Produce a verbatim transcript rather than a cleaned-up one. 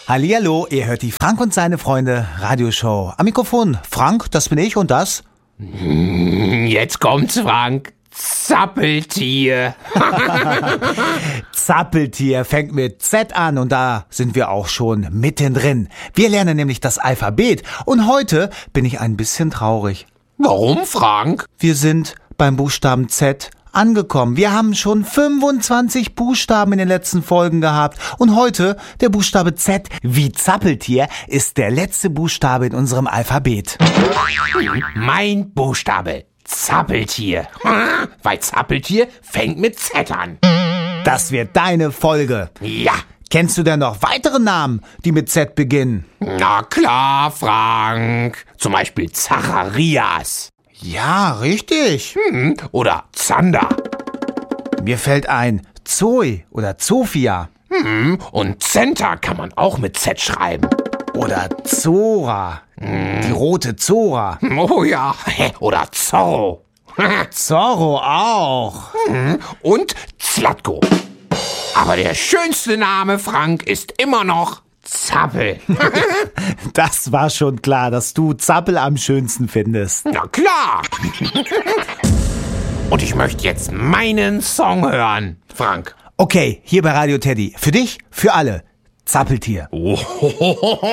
Hallihallo, ihr hört die Frank und seine Freunde Radioshow. Am Mikrofon Frank, das bin ich, und das? Jetzt kommt's, Frank. Zappeltier. Zappeltier fängt mit Z an und da sind wir auch schon mittendrin. Wir lernen nämlich das Alphabet und heute bin ich ein bisschen traurig. Warum, Frank? Wir sind beim Buchstaben Z angekommen. Wir haben schon fünfundzwanzig Buchstaben in den letzten Folgen gehabt und heute der Buchstabe Z wie Zappeltier ist der letzte Buchstabe in unserem Alphabet. Mein Buchstabe. Zappeltier. Weil Zappeltier fängt mit Z an. Das wird deine Folge. Ja. Kennst du denn noch weitere Namen, die mit Z beginnen? Na klar, Frank. Zum Beispiel Zacharias. Ja, richtig. Hm. Oder Zander. Mir fällt ein Zoe oder Zofia. Hm. Und Zenta kann man auch mit Z schreiben. Oder Zora. Hm. Die rote Zora. Oh ja. Oder Zorro. Zorro auch. Hm. Und Zlatko. Aber der schönste Name, Frank, ist immer noch Zappel. Das war schon klar, dass du Zappel am schönsten findest. Na klar. Und ich möchte jetzt meinen Song hören, Frank. Okay, hier bei Radio Teddy. Für dich, für alle. Zappeltier. Oh.